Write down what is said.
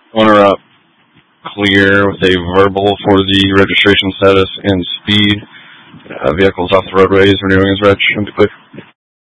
Owner up clear with a verbal for the registration status and speed. Vehicles off the roadways renewing his reg. Should be clear.